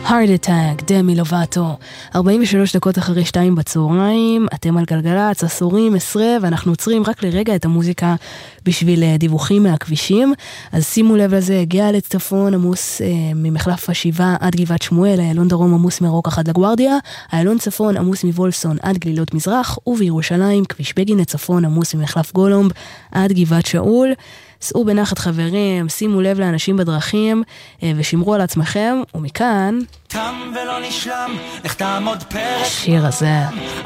Heart Attack, דמי לובטו. 43 דקות אחרי 2 בצהריים, אתם על גלגלצ, עשורים, עשרה, ואנחנו עוצרים רק לרגע את המוזיקה בשביל דיווחים מהכבישים. אז שימו לב לזה, הגיע לצפון עמוס ממחלף השבעה עד גבעת שמואל, איילון דרום עמוס מרוקח עד לגוארדיה, איילון צפון עמוס מוולפסון עד גלילות מזרח, ובירושלים כביש בגין לצפון עמוס ממחלף גולומב עד גבעת שאול. סעו בנחת חברים, שימו לב לאנשים בדרכים ושמרו על עצמכם, ומכאן תם ולא נשלם, איך תעמוד פרק השיר הזה.